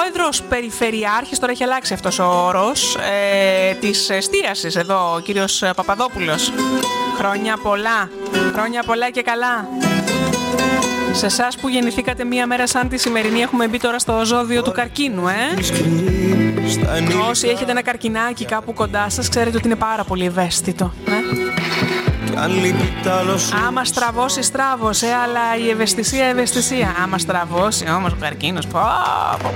πρόεδρος περιφερειάρχης, τώρα έχει αλλάξει αυτός ο όρος, της εστίασης εδώ, ο κύριος Παπαδόπουλος. Χρόνια πολλά και καλά. Σε εσάς που γεννηθήκατε μία μέρα σαν τη σημερινή, έχουμε μπει τώρα στο ζώδιο του καρκίνου, Όσοι έχετε ένα καρκινάκι κάπου κοντά σας, ξέρετε ότι είναι πάρα πολύ ευαίσθητο, Άμα στραβώσει, στράβωσε, αλλά η ευαισθησία. Άμα στραβώσει όμως ο καρκίνος,